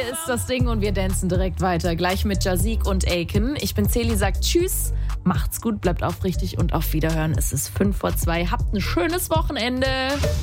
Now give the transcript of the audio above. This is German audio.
ist das Ding und wir dancen direkt weiter. Gleich mit Jazik und Aiken. Ich bin Celi, sagt Tschüss, macht's gut, bleibt aufrichtig und auf Wiederhören. Es ist 1:55. Habt ein schönes Wochenende.